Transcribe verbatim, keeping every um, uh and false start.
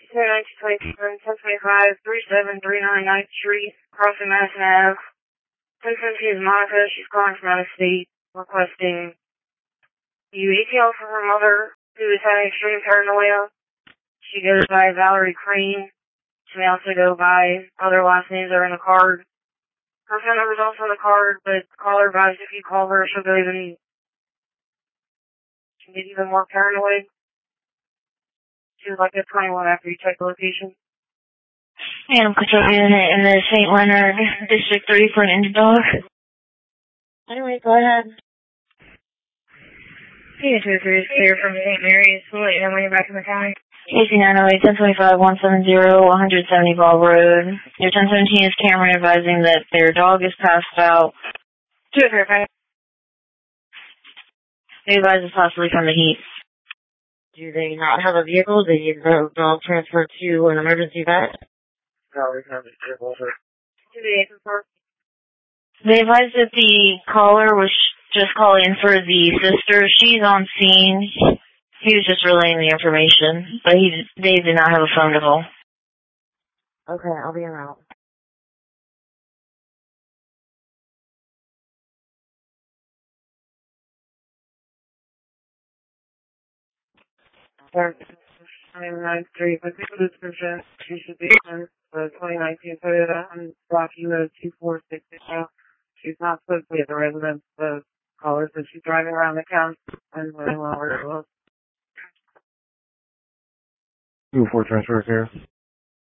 nineteen twenty-seven, ten twenty-five, three seven three nine ninth Street, crossing Madison Avenue. ten seventeen is Monica. She's calling from out of state, requesting you A T L for her mother, who is having extreme paranoia. She goes by Valerie Crane. She may also go by other last names that are in the card. Her phone number is also in the card, but call her advised if you call her, she'll go even, she'll get even more paranoid. She was like a twenty-one after you check the location. And I'm custodian in the Saint Leonard District three for an injured dog. Anyway, go ahead. P two oh three is clear from Saint Mary's. We'll let you know when you're back in the county. A C nine oh eight, ten twenty-five, one seventy, one seventy Ball Road. Your ten seventeen is Cameron advising that their dog is passed out. two oh three, okay. They advise it's possibly from the heat. Do they not have a vehicle? They need the dog transferred to an emergency vet? No, we can't be careful. two eight four. They advised that the caller was just calling for the sister. She's on scene. He was just relaying the information, but he they did not have a phone to call. Okay, I'll be around. ninth Street, but this description, she should be in the twenty nineteen Toyota on Block U O two four six six zero. She's not supposed to be at the residence. The caller said she's driving around the county and wondering where it was. two four transfers here.